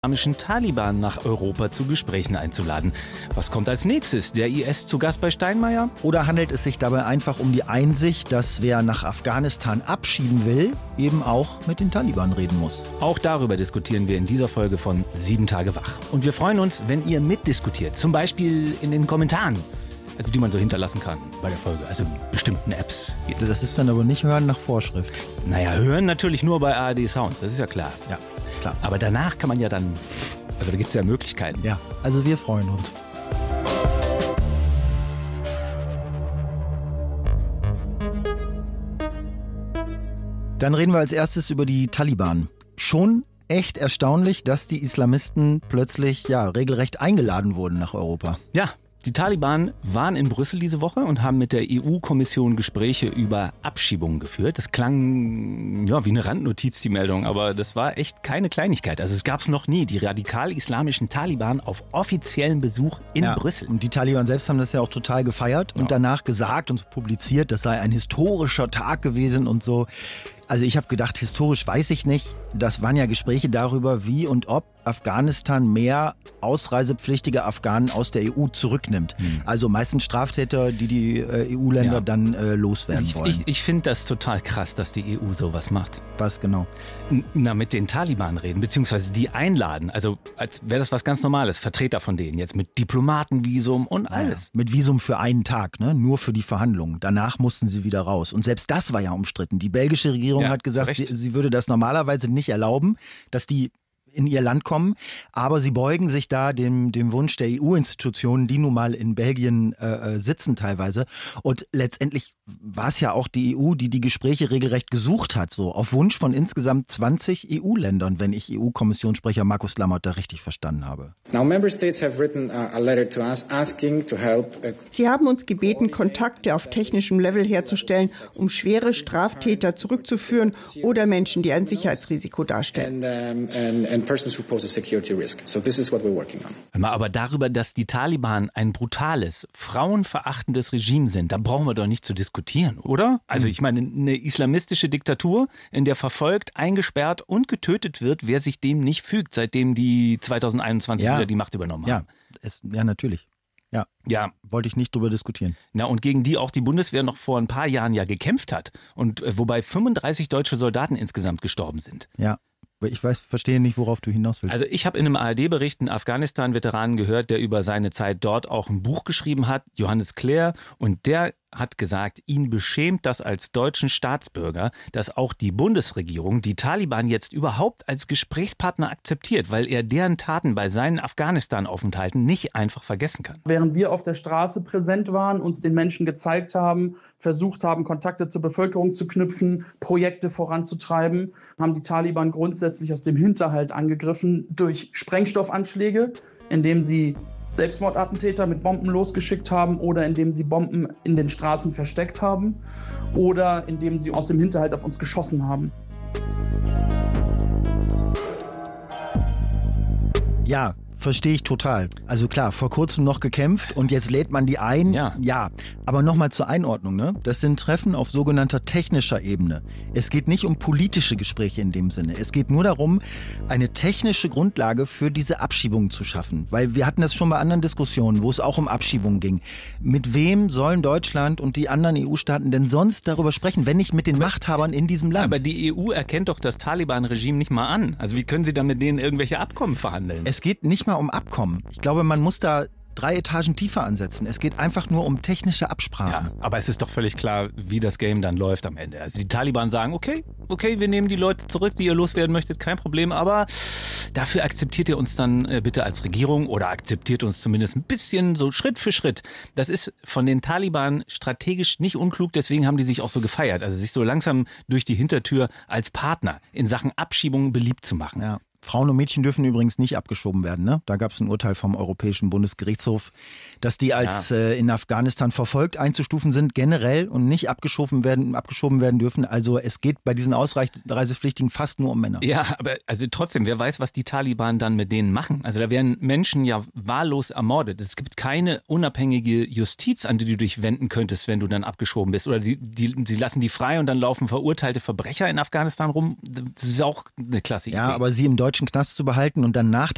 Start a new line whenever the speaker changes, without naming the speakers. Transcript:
islamischen Taliban nach Europa zu Gesprächen einzuladen. Was kommt als nächstes? Der IS zu Gast bei Steinmeier?
Oder handelt es sich dabei einfach um die Einsicht, dass wer nach Afghanistan abschieben will, eben auch mit den Taliban reden muss?
Auch darüber diskutieren wir in dieser Folge von 7 Tage wach. Und wir freuen uns, wenn ihr mitdiskutiert, zum Beispiel in den Kommentaren. Also die man so hinterlassen kann bei der Folge, also in bestimmten Apps.
Das ist dann aber nicht Hören nach Vorschrift.
Naja, hören natürlich nur bei ARD Sounds, das ist ja klar.
Ja, klar.
Aber danach kann man ja dann, also da gibt es ja Möglichkeiten.
Ja, also wir freuen uns. Dann reden wir als erstes über die Taliban. Schon echt erstaunlich, dass die Islamisten plötzlich regelrecht eingeladen wurden nach Europa.
Ja. Die Taliban waren in Brüssel diese Woche und haben mit der EU-Kommission Gespräche über Abschiebungen geführt. Das klang wie eine Randnotiz, die Meldung, aber das war echt keine Kleinigkeit. Also es gab es noch nie, die radikal-islamischen Taliban auf offiziellen Besuch in Brüssel.
Und die Taliban selbst haben das ja auch total gefeiert und danach gesagt und publiziert, das sei ein historischer Tag gewesen und so. Also ich habe gedacht, historisch weiß ich nicht. Das waren ja Gespräche darüber, wie und ob Afghanistan mehr ausreisepflichtige Afghanen aus der EU zurücknimmt. Also meistens Straftäter, die EU-Länder dann loswerden wollen.
Ich finde das total krass, dass die EU sowas macht.
Was genau?
Mit den Taliban reden, beziehungsweise die einladen. Also als wäre das was ganz Normales. Vertreter von denen jetzt mit Diplomatenvisum und alles.
Ja, mit Visum für einen Tag, ne? Nur für die Verhandlungen. Danach mussten sie wieder raus. Und selbst das war ja umstritten. Die belgische Regierung hat gesagt, sie würde das normalerweise nicht erlauben, dass die in ihr Land kommen, aber sie beugen sich da dem Wunsch der EU-Institutionen, die nun mal in Belgien sitzen teilweise. Und letztendlich war es ja auch die EU, die die Gespräche regelrecht gesucht hat, so auf Wunsch von insgesamt 20 EU-Ländern, wenn ich EU-Kommissionssprecher Markus Lammert da richtig verstanden habe.
Sie haben uns gebeten, Kontakte auf technischem Level herzustellen, um schwere Straftäter zurückzuführen oder Menschen, die ein Sicherheitsrisiko darstellen.
Aber darüber, dass die Taliban ein brutales, frauenverachtendes Regime sind, da brauchen wir doch nicht zu diskutieren, oder? Also ich meine, eine islamistische Diktatur, in der verfolgt, eingesperrt und getötet wird, wer sich dem nicht fügt, seitdem die 2021 wieder die Macht übernommen haben.
Ja, natürlich. Ja, wollte ich nicht drüber diskutieren.
Na, und gegen die auch die Bundeswehr noch vor ein paar Jahren gekämpft hat. Und wobei 35 deutsche Soldaten insgesamt gestorben sind.
Ja. Ich verstehe nicht, worauf du hinaus willst.
Also ich habe in einem ARD-Bericht einen Afghanistan-Veteranen gehört, der über seine Zeit dort auch ein Buch geschrieben hat, Johannes Clare, und der hat gesagt, ihn beschämt das als deutschen Staatsbürger, dass auch die Bundesregierung die Taliban jetzt überhaupt als Gesprächspartner akzeptiert, weil er deren Taten bei seinen Afghanistan-Aufenthalten nicht einfach vergessen kann.
Während wir auf der Straße präsent waren, uns den Menschen gezeigt haben, versucht haben, Kontakte zur Bevölkerung zu knüpfen, Projekte voranzutreiben, haben die Taliban grundsätzlich aus dem Hinterhalt angegriffen durch Sprengstoffanschläge, indem sie Selbstmordattentäter mit Bomben losgeschickt haben oder indem sie Bomben in den Straßen versteckt haben oder indem sie aus dem Hinterhalt auf uns geschossen haben.
Ja, verstehe ich total. Also klar, vor kurzem noch gekämpft und jetzt lädt man die ein. Ja. Aber nochmal zur Einordnung, ne? Das sind Treffen auf sogenannter technischer Ebene. Es geht nicht um politische Gespräche in dem Sinne. Es geht nur darum, eine technische Grundlage für diese Abschiebungen zu schaffen. Weil wir hatten das schon bei anderen Diskussionen, wo es auch um Abschiebungen ging. Mit wem sollen Deutschland und die anderen EU-Staaten denn sonst darüber sprechen, wenn nicht mit den Machthabern in diesem Land?
Aber die EU erkennt doch das Taliban-Regime nicht mal an. Also wie können sie dann mit denen irgendwelche Abkommen verhandeln?
Es geht nicht mal um Abkommen. Ich glaube, man muss da 3 Etagen tiefer ansetzen. Es geht einfach nur um technische Absprachen.
Ja, aber es ist doch völlig klar, wie das Game dann läuft am Ende. Also die Taliban sagen, okay, wir nehmen die Leute zurück, die ihr loswerden möchtet, kein Problem, aber dafür akzeptiert ihr uns dann bitte als Regierung oder akzeptiert uns zumindest ein bisschen so Schritt für Schritt. Das ist von den Taliban strategisch nicht unklug, deswegen haben die sich auch so gefeiert. Also sich so langsam durch die Hintertür als Partner in Sachen Abschiebungen beliebt zu machen.
Ja. Frauen und Mädchen dürfen übrigens nicht abgeschoben werden, ne? Da gab es ein Urteil vom Europäischen Bundesgerichtshof, dass die als in Afghanistan verfolgt einzustufen sind, generell und nicht abgeschoben werden dürfen. Also es geht bei diesen Ausreisepflichtigen fast nur um Männer.
Ja, aber also trotzdem, wer weiß, was die Taliban dann mit denen machen. Also da werden Menschen ja wahllos ermordet. Es gibt keine unabhängige Justiz, an die du dich wenden könntest, wenn du dann abgeschoben bist. Oder sie lassen die frei und dann laufen verurteilte Verbrecher in Afghanistan rum. Das ist auch eine klasse Idee.
Ja, aber sie im deutschen Knast zu behalten und dann nach